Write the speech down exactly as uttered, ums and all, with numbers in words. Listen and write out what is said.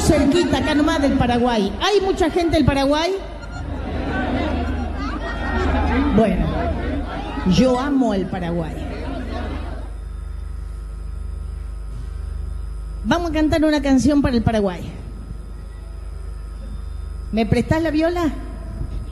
estamos cerquita, acá nomás del Paraguay. ¿Hay mucha gente del Paraguay? Bueno, yo amo el Paraguay. Vamos a cantar una canción para el Paraguay. ¿Me prestás la viola?